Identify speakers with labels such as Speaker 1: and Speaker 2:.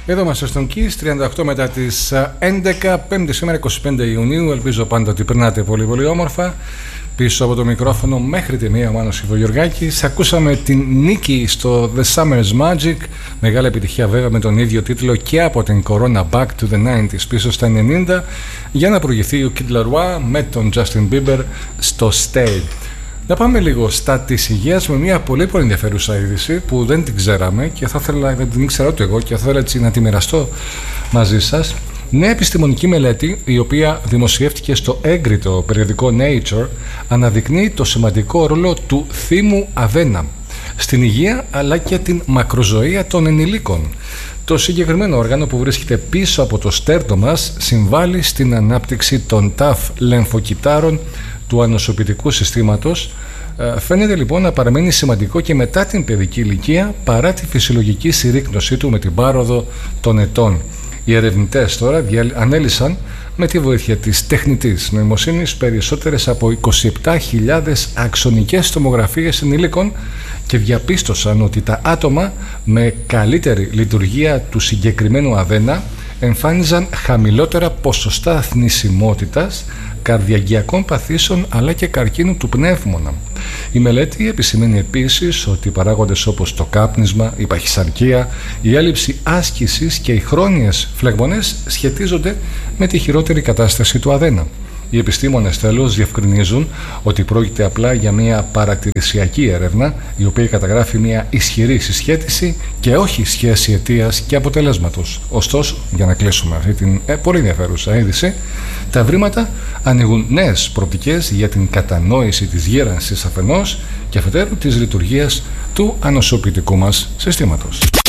Speaker 1: Εδώ είμαστε στον KISS, 38 μετά τις 11, 5η σήμερα 25 Ιουνίου. Ελπίζω πάντα ότι περνάτε πολύ πολύ όμορφα. Πίσω από το μικρόφωνο μέχρι τη μία ο Μάνος Ιβογιοργάκης. Ακούσαμε την νίκη στο The Summer's Magic. Μεγάλη επιτυχία βέβαια με τον ίδιο τίτλο και από την Corona Back to the 90s πίσω στα 90, για να προηγηθεί ο Kid Laroi με τον Justin Bieber στο Stay. Να πάμε λίγο στα της υγείας με μια πολύ πολύ ενδιαφέρουσα είδηση που δεν την ξέραμε και θα ήθελα να την ήξερα ούτε εγώ και θα ήθελα έτσι να τη μοιραστώ μαζί σας. Νέα επιστημονική μελέτη, η οποία δημοσιεύτηκε στο έγκριτο περιοδικό Nature, αναδεικνύει το σημαντικό ρόλο του θύμου αβένα στην υγεία αλλά και την μακροζωία των ενηλίκων. Το συγκεκριμένο όργανο που βρίσκεται πίσω από το στέρνο μας συμβάλλει στην ανάπτυξη των ταφ λεμφοκυτάρων του ανοσοποιητικού συστήματος. Φαίνεται λοιπόν να παραμένει σημαντικό και μετά την παιδική ηλικία παρά τη φυσιολογική συρρίκνωσή του με την πάροδο των ετών. Οι ερευνητές τώρα ανέλυσαν με τη βοήθεια της τεχνητής νοημοσύνης περισσότερες από 27.000 αξονικές τομογραφίες ενηλίκων και διαπίστωσαν ότι τα άτομα με καλύτερη λειτουργία του συγκεκριμένου αβένα εμφάνιζαν χαμηλότερα ποσοστά θνησιμότητας, καρδιαγγειακών παθήσεων αλλά και καρκίνου του πνεύμονα. Η μελέτη επισημαίνει επίσης ότι παράγοντες όπως το κάπνισμα, η παχυσαρκία, η έλλειψη άσκησης και οι χρόνιες φλεγμονές σχετίζονται με τη χειρότερη κατάσταση του αβένα. Οι επιστήμονες τέλος διευκρινίζουν ότι πρόκειται απλά για μια παρατηρησιακή έρευνα η οποία καταγράφει μια ισχυρή συσχέτιση και όχι σχέση αιτίας και αποτελέσματος. Ωστόσο, για να κλείσουμε αυτή την πολύ ενδιαφέρουσα είδηση, τα βρήματα ανοίγουν νέες προοπτικές για την κατανόηση της γέρανσης αφενός και αφετέρου της λειτουργίας του ανοσοποιητικού μας συστήματος.